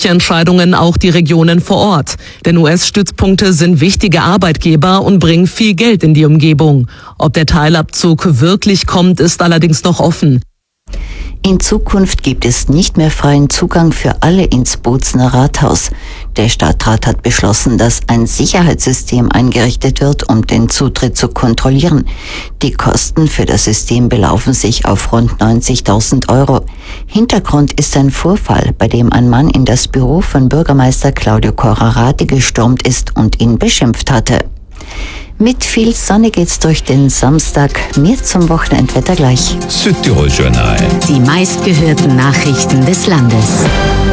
solche Entscheidungen auch die Regionen vor Ort. Denn US-Stützpunkte sind wichtige Arbeitgeber und bringen viel Geld in die Umgebung. Ob der Teilabzug wirklich kommt, ist allerdings noch offen. In Zukunft gibt es nicht mehr freien Zugang für alle ins Bozner Rathaus. Der Stadtrat hat beschlossen, dass ein Sicherheitssystem eingerichtet wird, um den Zutritt zu kontrollieren. Die Kosten für das System belaufen sich auf rund 90.000 Euro. Hintergrund ist ein Vorfall, bei dem ein Mann in das Büro von Bürgermeister Claudio Corrarati gestürmt ist und ihn beschimpft hatte. Mit viel Sonne geht's durch den Samstag. Mehr zum Wochenendwetter gleich. Südtirol Journal. Die meistgehörten Nachrichten des Landes.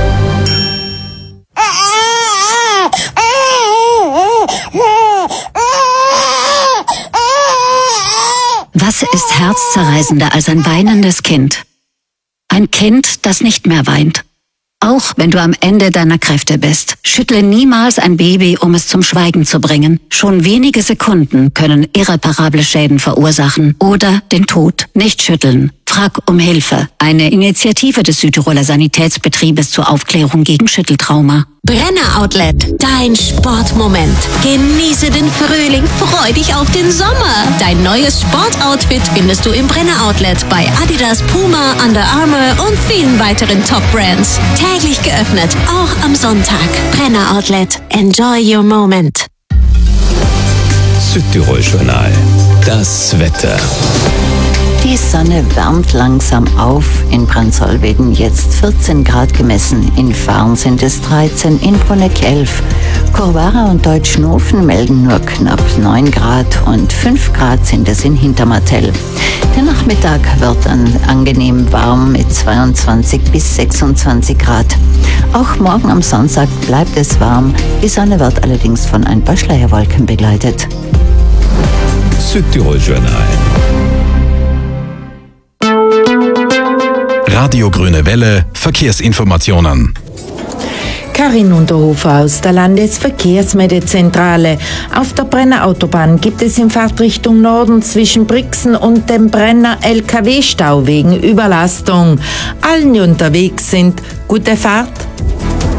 Was ist herzzerreißender als ein weinendes Kind? Ein Kind, das nicht mehr weint. Auch wenn du am Ende deiner Kräfte bist, schüttle niemals ein Baby, um es zum Schweigen zu bringen. Schon wenige Sekunden können irreparable Schäden verursachen oder den Tod. Nicht schütteln. Frag um Hilfe. Eine Initiative des Südtiroler Sanitätsbetriebes zur Aufklärung gegen Schütteltrauma. Brenner Outlet, dein Sportmoment. Genieße den Frühling, freu dich auf den Sommer. Dein neues Sportoutfit findest du im Brenner Outlet bei Adidas, Puma, Under Armour und vielen weiteren Top-Brands. Täglich geöffnet, auch am Sonntag. Brenner Outlet, enjoy your moment. Südtirol Journal. Das Wetter. Die Sonne wärmt langsam auf. In Brandsoll werden jetzt 14 Grad gemessen. In Farn sind es 13, in Bruneck 11. Korvara und Deutschnofen melden nur knapp 9 Grad und 5 Grad sind es in Hintermartell. Der Nachmittag wird dann angenehm warm mit 22 bis 26 Grad. Auch morgen am Sonntag bleibt es warm. Die Sonne wird allerdings von ein paar Schleierwolken begleitet. Südtirol Journal. Radio Grüne Welle, Verkehrsinformationen. Karin Unterhofer aus der Landesverkehrsmeldezentrale. Auf der Brenner Autobahn gibt es in Fahrtrichtung Norden zwischen Brixen und dem Brenner LKW-Stau wegen Überlastung. Allen, die unterwegs sind, gute Fahrt.